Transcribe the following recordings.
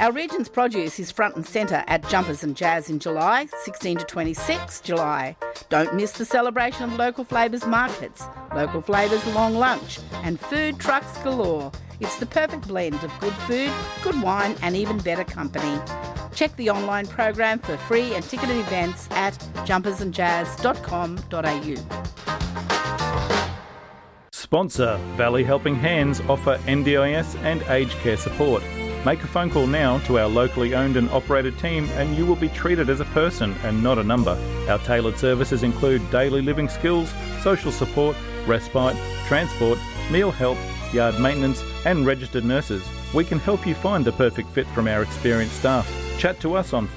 Our region's produce is front and centre at Jumpers and Jazz in July, 16 to 26 July. Don't miss the celebration of Local Flavours markets, Local Flavours long lunch and food trucks galore. It's the perfect blend of good food, good wine and even better company. Check the online program for free and ticketed events at jumpersandjazz.com.au. Sponsor Valley Helping Hands offer NDIS and aged care support. Make a phone call now to our locally owned and operated team and you will be treated as a person and not a number. Our tailored services include daily living skills, social support, respite, transport, meal help, yard maintenance and registered nurses. We can help you find the perfect fit from our experienced staff. Chat to us on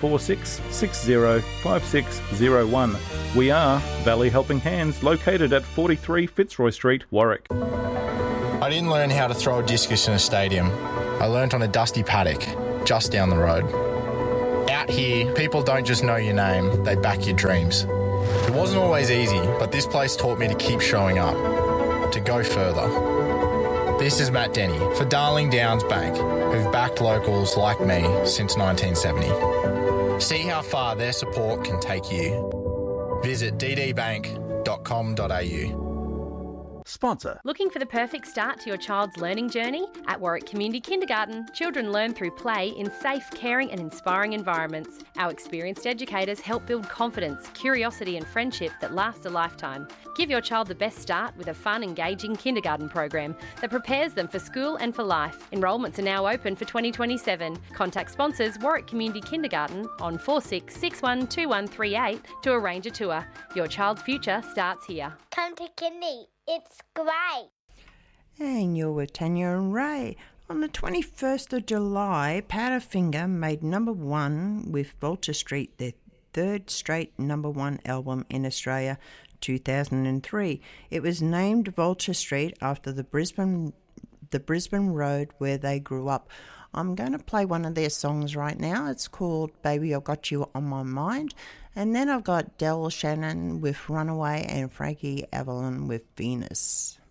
46605601. We are Valley Helping Hands, located at 43 Fitzroy Street, Warwick. I didn't learn how to throw a discus in a stadium. I learnt on a dusty paddock just down the road. Out here, people don't just know your name, they back your dreams. It wasn't always easy, but this place taught me to keep showing up, to go further. This is Matt Denny for Darling Downs Bank, who've backed locals like me since 1970. See how far their support can take you. Visit ddbank.com.au. Sponsor. Looking for the perfect start to your child's learning journey? At Warwick Community Kindergarten, children learn through play in safe, caring and inspiring environments. Our experienced educators help build confidence, curiosity and friendship that last a lifetime. Give your child the best start with a fun, engaging kindergarten program that prepares them for school and for life. Enrolments are now open for 2027. Contact sponsors Warwick Community Kindergarten on 46612138 to arrange a tour. Your child's future starts here. Come to Kindy. It's great. And you're with Tanya and Ray. On the 21st of July, Powderfinger made number one with Vulture Street, their third straight number one album in Australia, 2003. It was named Vulture Street after the Brisbane road where they grew up. I'm going to play one of their songs right now. It's called Baby I Got You On My Mind. And then I've got Del Shannon with Runaway and Frankie Avalon with Venus.